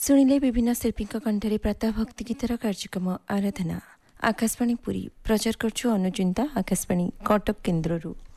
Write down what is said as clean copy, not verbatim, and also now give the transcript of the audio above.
ଶୁଣିଲେ ବିଭିନ୍ନ ଶିଳ୍ପୀଙ୍କ କଣ୍ଠରେ ପ୍ରାତଃ ଭକ୍ତି ଗୀତର କାର୍ଯ୍ୟକ୍ରମ ଆରାଧନା। ଆକାଶବାଣୀ ପୁରୀ ପ୍ରଚାର କରୁଛୁ ଅନୁଚିନ୍ତା ଆକାଶବାଣୀ କଟକ କେନ୍ଦ୍ରରୁ।